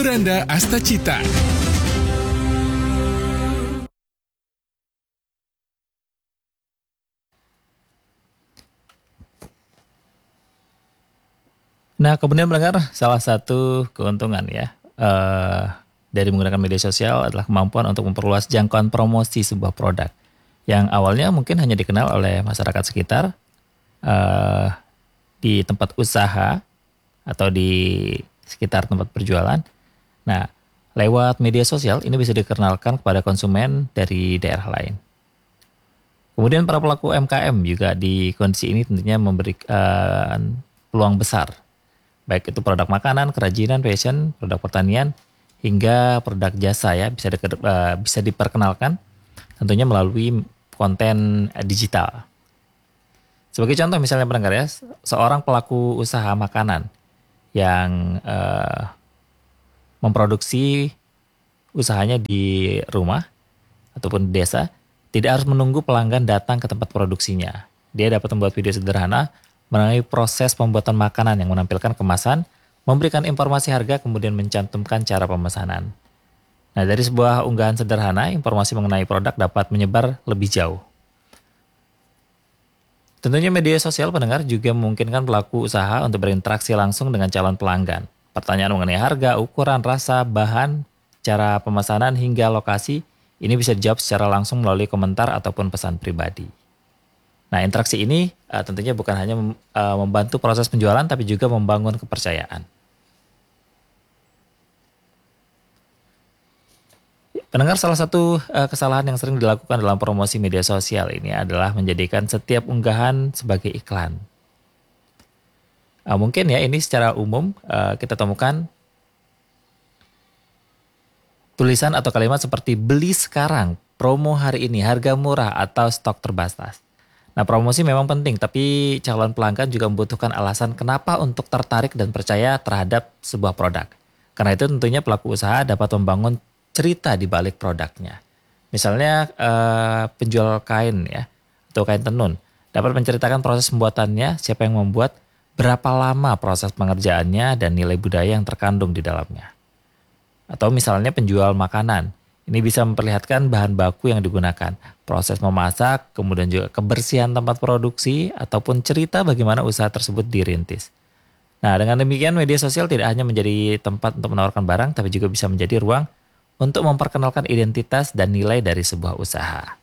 Beranda Astacita. Nah, kemudian pendengar, salah satu keuntungan ya dari menggunakan media sosial adalah kemampuan untuk memperluas jangkauan promosi sebuah produk yang awalnya mungkin hanya dikenal oleh masyarakat sekitar eh, di tempat usaha atau di sekitar tempat berjualan. Nah, lewat media sosial ini bisa dikenalkan kepada konsumen dari daerah lain. Kemudian para pelaku UMKM juga di kondisi ini tentunya memberikan peluang besar. Baik itu produk makanan, kerajinan, fashion, produk pertanian, hingga produk jasa ya bisa diperkenalkan tentunya melalui konten digital. Sebagai contoh misalnya pendengar ya, seorang pelaku usaha makanan yang memproduksi usahanya di rumah ataupun di desa, tidak harus menunggu pelanggan datang ke tempat produksinya. Dia dapat membuat video sederhana mengenai proses pembuatan makanan yang menampilkan kemasan, memberikan informasi harga, kemudian mencantumkan cara pemesanan. Nah, dari sebuah unggahan sederhana, informasi mengenai produk dapat menyebar lebih jauh. Tentunya media sosial pendengar juga memungkinkan pelaku usaha untuk berinteraksi langsung dengan calon pelanggan. Pertanyaan mengenai harga, ukuran, rasa, bahan, cara pemesanan hingga lokasi ini bisa dijawab secara langsung melalui komentar ataupun pesan pribadi. Nah, interaksi ini tentunya bukan hanya membantu proses penjualan tapi juga membangun kepercayaan. Pendengar, salah satu kesalahan yang sering dilakukan dalam promosi media sosial ini adalah menjadikan setiap unggahan sebagai iklan. Mungkin ya ini secara umum kita temukan tulisan atau kalimat seperti beli sekarang, promo hari ini, harga murah atau stok terbatas. Nah, promosi memang penting, tapi calon pelanggan juga membutuhkan alasan kenapa untuk tertarik dan percaya terhadap sebuah produk. Karena itu tentunya pelaku usaha dapat membangun cerita di balik produknya. Misalnya penjual kain ya, atau kain tenun, dapat menceritakan proses pembuatannya, siapa yang membuat, berapa lama proses pengerjaannya, dan nilai budaya yang terkandung di dalamnya. Atau misalnya penjual makanan, ini bisa memperlihatkan bahan baku yang digunakan, proses memasak, kemudian juga kebersihan tempat produksi, ataupun cerita bagaimana usaha tersebut dirintis. Nah, dengan demikian media sosial tidak hanya menjadi tempat untuk menawarkan barang, tapi juga bisa menjadi ruang untuk memperkenalkan identitas dan nilai dari sebuah usaha.